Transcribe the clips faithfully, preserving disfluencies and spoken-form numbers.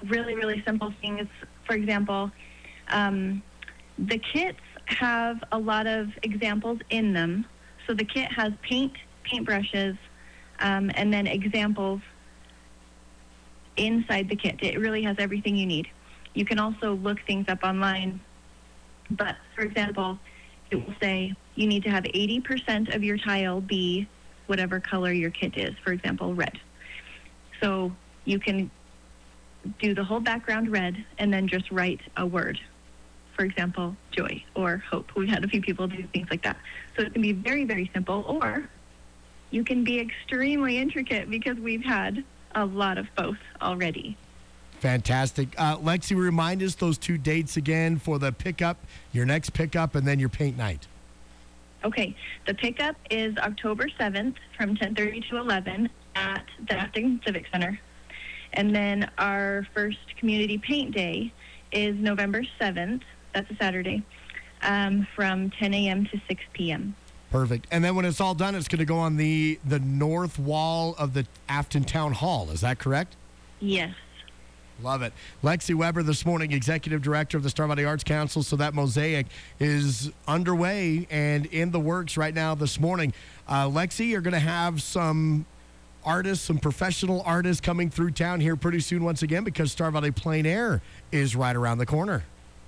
really, really simple things. For example, um, the kits have a lot of examples in them. So the kit has paint, paintbrushes, um, and then examples inside the kit. It really has everything you need. You can also look things up online. But, for example, it will say you need to have eighty percent of your tile be whatever color your kit is, for example, red. So you can do the whole background red and then just write a word. For example, joy or hope. We've had a few people do things like that. So it can be very, very simple, or you can be extremely intricate because we've had a lot of both already. Fantastic. Uh, Lexi, remind us those two dates again for the pickup, your next pickup, and then your paint night. Okay. The pickup is October seventh from ten thirty to eleven at the Afton Civic Center. And then our first community paint day is November seventh. That's a Saturday, um, from ten a.m. to six p.m. Perfect. And then when it's all done, it's going to go on the, the north wall of the Afton Town Hall. Is that correct? Yes. Love it. Lexi Weber this morning, Executive Director of the Star Valley Arts Council. So that mosaic is underway and in the works right now this morning. Uh, Lexi, you're going to have some artists, some professional artists coming through town here pretty soon once again because Star Valley Plein Air is right around the corner.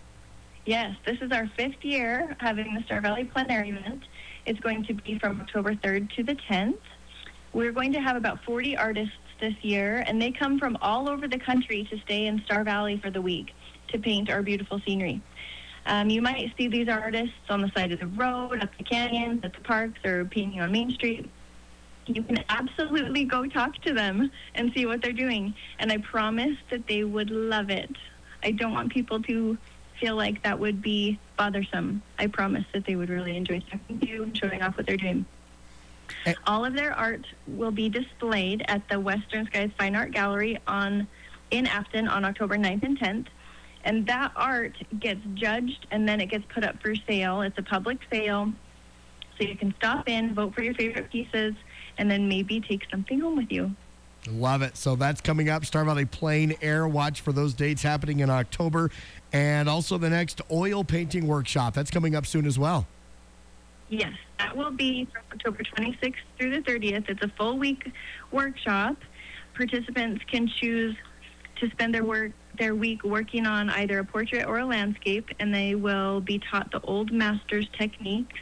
Yes, this is our fifth year having the Star Valley Plein Air event. It's going to be from October third to the tenth. We're going to have about forty artists this year, and they come from all over the country to stay in Star Valley for the week to paint our beautiful scenery. Um, you might see these artists on the side of the road, up the canyons, at the parks, or painting on Main Street. You can absolutely go talk to them and see what they're doing, and I promise that they would love it. I don't want people to feel like that would be bothersome. I promise that they would really enjoy talking to you and showing off what they're doing. All of their art will be displayed at the Western Skies Fine Art Gallery on in Afton on October ninth and tenth. And that art gets judged, and then it gets put up for sale. It's a public sale, so you can stop in, vote for your favorite pieces, and then maybe take something home with you. Love it. So that's coming up, Star Valley Plein Air. Watch for those dates happening in October. And also the next oil painting workshop. That's coming up soon as well. Yes, that will be from October twenty-sixth through the thirtieth. It's a full week workshop. Participants can choose to spend their work their week working on either a portrait or a landscape, and they will be taught the old masters techniques.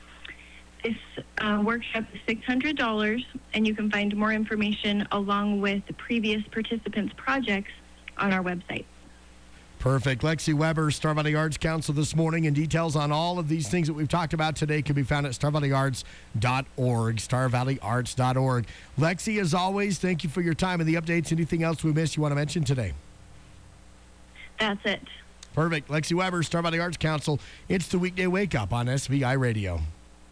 This uh, workshop is six hundred dollars, and you can find more information along with the previous participants' projects on our website. Perfect. Lexi Weber, Star Valley Arts Council this morning, and details on all of these things that we've talked about today can be found at star valley arts dot org, star valley arts dot org. Lexi, as always, thank you for your time and the updates. Anything else we missed you want to mention today? That's it. Perfect. Lexi Weber, Star Valley Arts Council. It's the Weekday Wake Up on S V I Radio.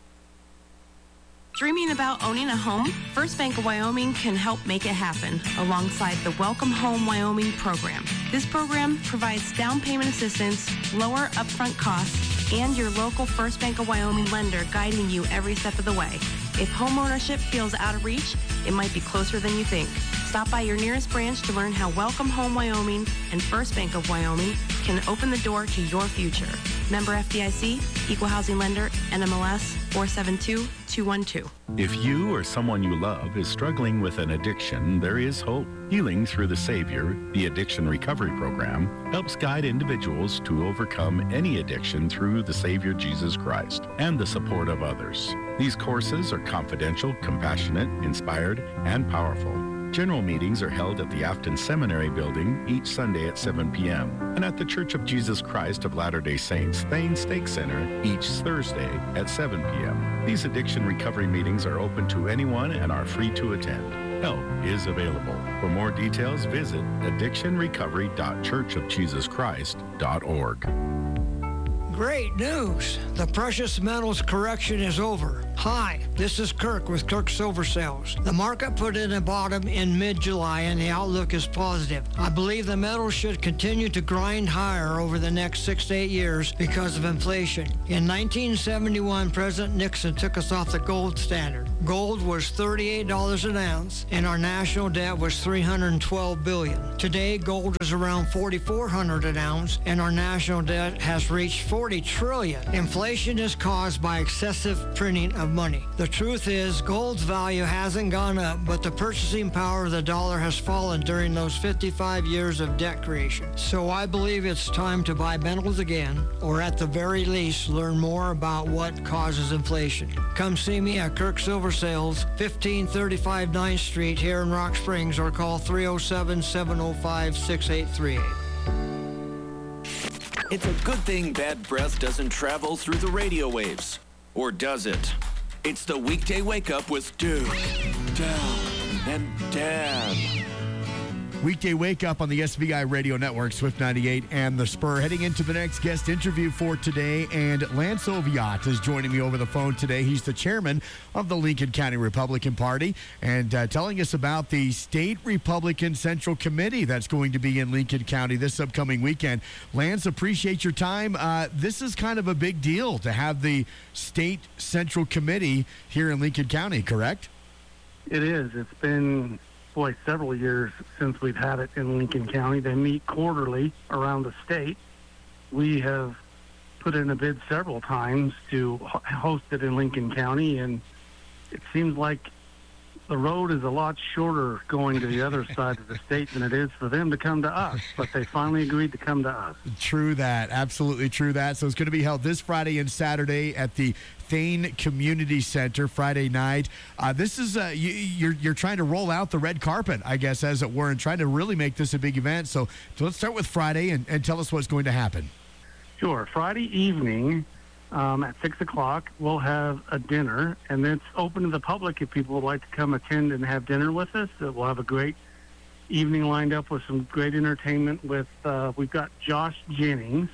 Dreaming about owning a home? First Bank of Wyoming can help make it happen alongside the Welcome Home Wyoming program. This program provides down payment assistance, lower upfront costs, and your local First Bank of Wyoming lender guiding you every step of the way. If homeownership feels out of reach, it might be closer than you think. Stop by your nearest branch to learn how Welcome Home Wyoming and First Bank of Wyoming can open the door to your future. Member F D I C, Equal Housing Lender, N M L S four seven two, two one two. If you or someone you love is struggling with an addiction, there is hope. Healing Through the Savior, the Addiction Recovery Program, helps guide individuals to overcome any addiction through the Savior Jesus Christ and the support of others. These courses are confidential, compassionate, inspired, and powerful. General meetings are held at the Afton Seminary Building each Sunday at seven p.m. and at the Church of Jesus Christ of Latter-day Saints Thane Stake Center each Thursday at seven p.m. These addiction recovery meetings are open to anyone and are free to attend. Help is available. For more details, visit addiction recovery dot church of jesus christ dot org. Great news! The precious metals correction is over. Hi, this is Kirk with Kirk Silver Sales. The market put in a bottom in mid-July and the outlook is positive. I believe the metals should continue to grind higher over the next six to eight years because of inflation. In nineteen seventy-one, President Nixon took us off the gold standard. Gold was thirty-eight dollars an ounce, and our national debt was three hundred twelve billion dollars. Today, gold is around forty-four hundred dollars an ounce, and our national debt has reached forty trillion dollars. Inflation is caused by excessive printing of money. The truth is, gold's value hasn't gone up, but the purchasing power of the dollar has fallen during those fifty-five years of debt creation. So I believe it's time to buy metals again, or at the very least, learn more about what causes inflation. Come see me at Kirk Silver Sales, fifteen thirty-five ninth Street here in Rock Springs, or call three oh seven, seven oh five, six eight three eight. It's a good thing bad breath doesn't travel through the radio waves. Or does it? It's the weekday wake up with Duke, Del, and Dan. Weekday Wake Up on the S V I Radio Network, Swift ninety-eight, and The Spur. Heading into the next guest interview for today, and Lance Oviatt is joining me over the phone today. He's the chairman of the Lincoln County Republican Party, and uh, telling us about the State Republican Central Committee that's going to be in Lincoln County this upcoming weekend. Lance, appreciate your time. Uh, this is kind of a big deal to have the State Central Committee here in Lincoln County, correct? It is. It's been... boy, several years since we've had it in Lincoln County. They meet quarterly around the state. We have put in a bid several times to host it in Lincoln County, and it seems like the road is a lot shorter going to the other side of the state than it is for them to come to us, but they finally agreed to come to us. True that. Absolutely true that. So it's going to be held this Friday and Saturday at the Thane Community Center Friday night. Uh, this is uh, you, you're you're trying to roll out the red carpet, I guess, as it were, and trying to really make this a big event. So, so let's start with Friday and, and tell us what's going to happen. Sure. Friday evening um, at six o'clock, we'll have a dinner, and it's open to the public if people would like to come attend and have dinner with us. Uh, we'll have a great evening lined up with some great entertainment. With uh, we've got Josh Jennings.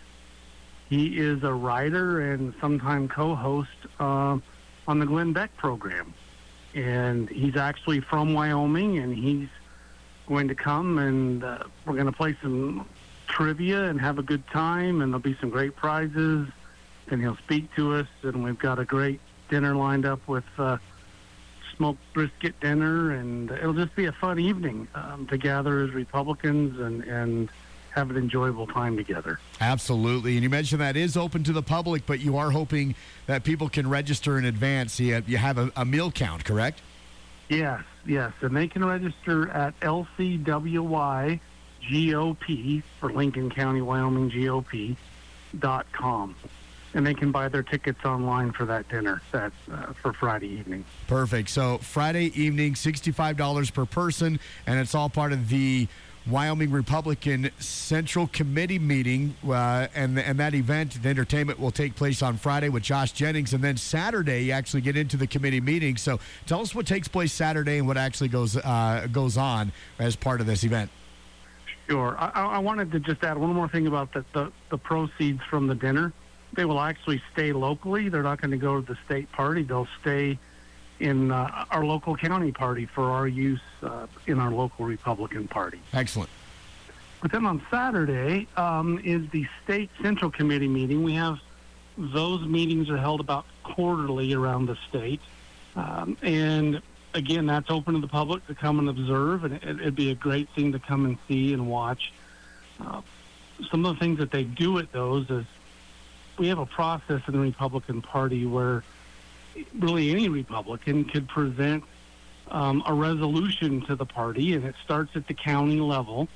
He is a writer and sometime co-host uh, on the Glenn Beck program. And he's actually from Wyoming, and he's going to come, and uh, we're going to play some trivia and have a good time, and there'll be some great prizes, and he'll speak to us, and we've got a great dinner lined up with uh, smoked brisket dinner, and it'll just be a fun evening um, to gather as Republicans and, and have an enjoyable time together. Absolutely. And you mentioned that is open to the public, but you are hoping that people can register in advance. You have, you have a, a meal count, correct? Yes, yes. And they can register at L C W Y G O P for Lincoln County, Wyoming G O P dot com. And they can buy their tickets online for that dinner that uh, for Friday evening. Perfect. So Friday evening, sixty-five dollars per person, and it's all part of the Wyoming Republican Central Committee meeting, uh, and and that event, the entertainment, will take place on Friday with Josh Jennings, and then Saturday you actually get into the committee meeting. So tell us what takes place Saturday and what actually goes uh, goes on as part of this event. Sure. I, I wanted to just add one more thing about the, the, the proceeds from the dinner. They will actually stay locally. They're not going to go to the state party. They'll stay in uh, our local county party for our use uh, in our local Republican Party. Excellent. But then on Saturday um, is the State Central Committee meeting. We have those meetings are held about quarterly around the state. Um, and again, that's open to the public to come and observe, and it, it'd be a great thing to come and see and watch. Uh, some of the things that they do at those is we have a process in the Republican Party where really any Republican could present um, a resolution to the party, and it starts at the county level,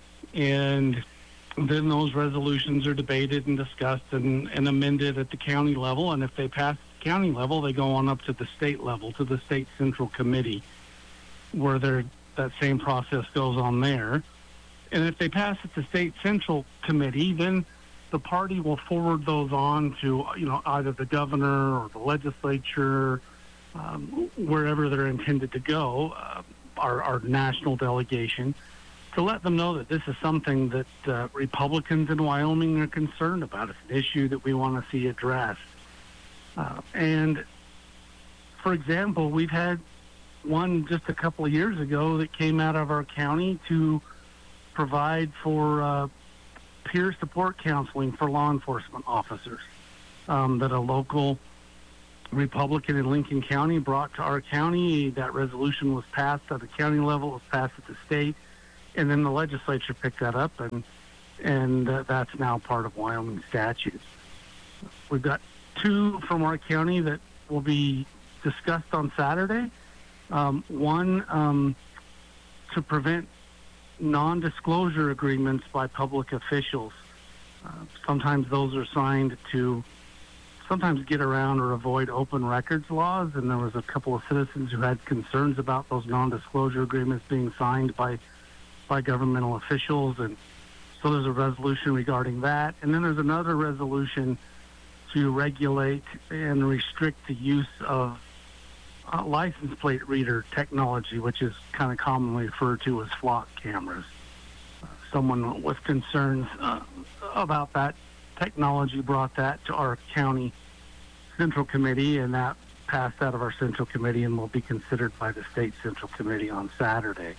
and then those resolutions are debated and discussed and, and amended at the county level, and if they pass the county level, they go on up to the state level, to the State Central Committee, where that same process goes on there. And if they pass at the State Central Committee, then the party will forward those on to, you know, either the governor or the legislature, um, wherever they're intended to go, uh, our, our national delegation, to let them know that this is something that uh, Republicans in Wyoming are concerned about. It's an issue that we want to see addressed. Uh, and, for example, we've had one just a couple of years ago that came out of our county to provide for uh, peer support counseling for law enforcement officers, um, that a local Republican in Lincoln County brought to our county. That resolution was passed at the county level, it was passed at the state, and then the legislature picked that up, and and uh, that's now part of Wyoming statutes. We've got two from our county that will be discussed on Saturday. Um, one, um, to prevent non-disclosure agreements by public officials. Uh, sometimes those are signed to sometimes get around or avoid open records laws, and there was a couple of citizens who had concerns about those non-disclosure agreements being signed by by governmental officials, and so there's a resolution regarding that. And then there's another resolution to regulate and restrict the use of uh, license plate reader technology, which is kind of commonly referred to as flock cameras. Uh, someone with concerns uh, about that technology brought that to our county central committee, and that passed out of our central committee and will be considered by the state central committee on Saturday.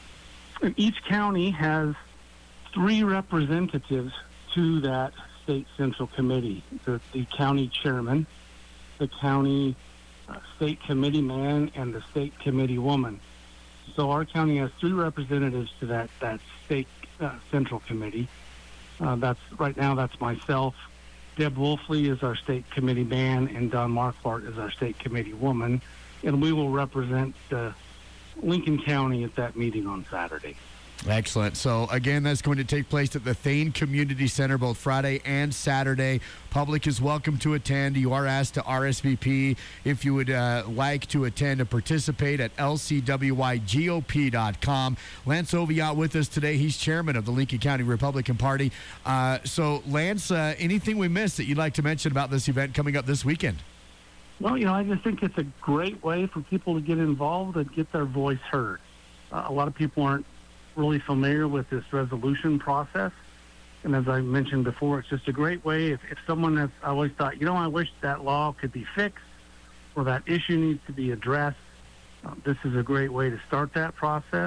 And each county has three representatives to that state central committee: the, the county chairman, the county uh, state committee man, and the state committee woman. So our county has three representatives to that that state uh, central committee. Uh, that's right now. That's myself. Deb Wolfley is our state committee man, and Don Marquardt is our state committee woman, and we will represent uh, Lincoln County at that meeting on Saturday. Excellent. So, again, that's going to take place at the Thane Community Center both Friday and Saturday. Public is welcome to attend. You are asked to R S V P if you would uh, like to attend and participate at L C W Y G O P dot com. Lance Oviatt with us today. He's chairman of the Lincoln County Republican Party. Uh, so, Lance, uh, anything we missed that you'd like to mention about this event coming up this weekend? Well, you know, I just think it's a great way for people to get involved and get their voice heard. Uh, a lot of people aren't really familiar with this resolution process. And as I mentioned before, it's just a great way. If, if someone has I always thought, you know, I wish that law could be fixed or that issue needs to be addressed, uh, this is a great way to start that process.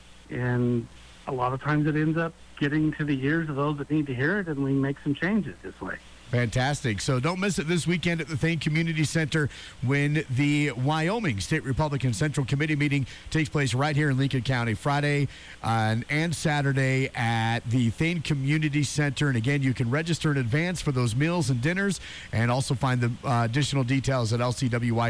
And a lot of times it ends up getting to the ears of those that need to hear it, and we make some changes this way. Fantastic. So don't miss it this weekend at the Thane Community Center when the Wyoming State Republican Central Committee meeting takes place right here in Lincoln County, Friday uh, and Saturday at the Thane Community Center. And again, you can register in advance for those meals and dinners, and also find the uh, additional details at L C W Y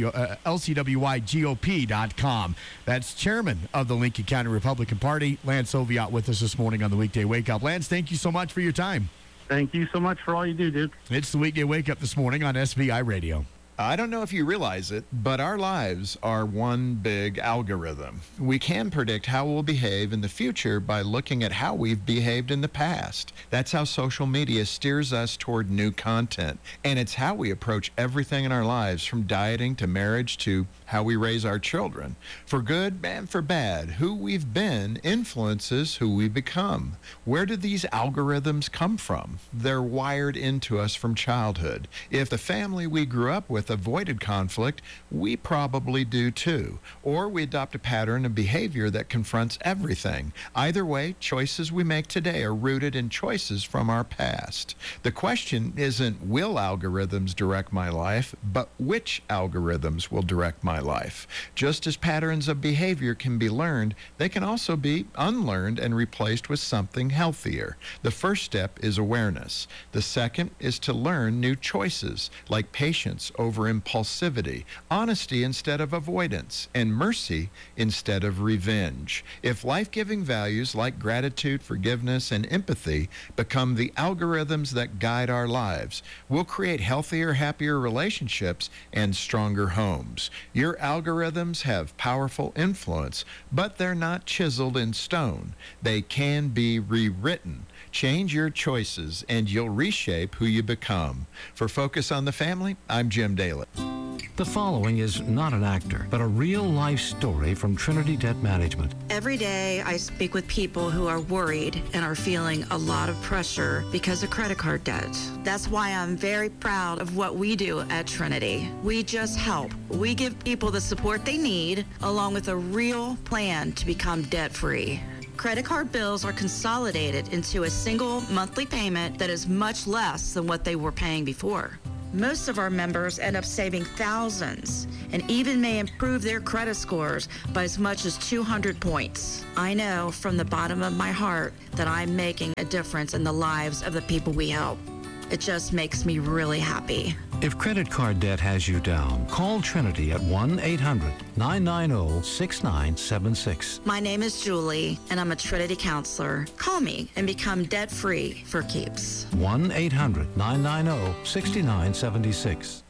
G O P dot com. That's chairman of the Lincoln County Republican Party, Lance Oviatt, with us this morning on the Weekday Wake Up. Lance, thank you so much for your time. Thank you so much for all you do, Duke. It's the Weekday Wake Up this morning on S V I Radio. I don't know if you realize it, but our lives are one big algorithm. We can predict how we'll behave in the future by looking at how we've behaved in the past. That's how social media steers us toward new content. And it's how we approach everything in our lives, from dieting to marriage to how we raise our children. For good and for bad, who we've been influences who we become. Where do these algorithms come from? They're wired into us from childhood. If the family we grew up with avoided conflict, we probably do too. Or we adopt a pattern of behavior that confronts everything. Either way, choices we make today are rooted in choices from our past. The question isn't, will algorithms direct my life, but which algorithms will direct my life? Just as patterns of behavior can be learned, they can also be unlearned and replaced with something healthier. The first step is awareness. The second is to learn new choices, like patience over impulsivity, honesty instead of avoidance, and mercy instead of revenge. If life-giving values like gratitude, forgiveness, and empathy become the algorithms that guide our lives, we'll create healthier, happier relationships and stronger homes. Your algorithms have powerful influence, but they're not chiseled in stone. They can be rewritten. Change your choices, and you'll reshape who you become. For Focus on the Family, I'm Jim Daly. The following is not an actor, but a real-life story from Trinity Debt Management. Every day I speak with people who are worried and are feeling a lot of pressure because of credit card debt. That's why I'm very proud of what we do at Trinity. We just help. We give people the support they need, along with a real plan to become debt-free. Credit card bills are consolidated into a single monthly payment that is much less than what they were paying before. Most of our members end up saving thousands and even may improve their credit scores by as much as two hundred points. I know from the bottom of my heart that I'm making a difference in the lives of the people we help. It just makes me really happy. If credit card debt has you down, call Trinity at one eight hundred nine nine zero six nine seven six. My name is Julie, and I'm a Trinity counselor. Call me and become debt-free for keeps. one eight hundred nine nine zero six nine seven six.